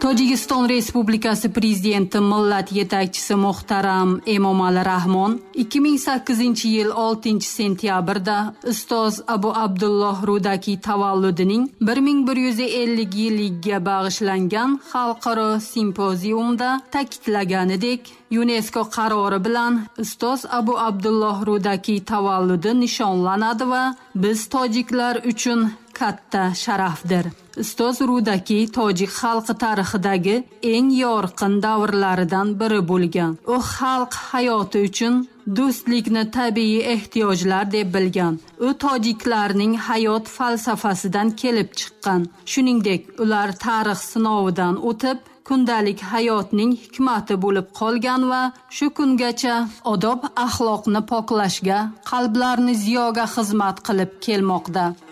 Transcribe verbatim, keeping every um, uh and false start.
Tojikiston Respublikasi Prezidenti millat yetakchisi muhtaram Emomali Rahmon ikki ming sakkizinchi yil oltinchi sentyabrda ustoz Abu Abdulloh Rudaki tavalludining bir ming bir yuz ellik yilligiga bag'ishlangan xalqaro simpoziumda ta'kidlaganidek, UNESCO qarori bilan ustoz Abu Abdulloh Rudaki tavalludi nishonlanadi va biz tojiklar uchun katta sharafdir. Ustoz Rudaki tojik xalqi tarixidagi eng yorqin davrlaridan biri bo'lgan. U xalq hayoti uchun do'stlikni tabiiy ehtiyojlar deb bilgan. U tojiklarning hayot falsafasidan kelib chiqqan. Shuningdek, ular tarix sinovidan o'tib kundalik hayotning hikmati bo'lib qolgan va shu kungacha odob axloqni poklashga, qalblarni ziyoga xizmat qilib kelmoqda.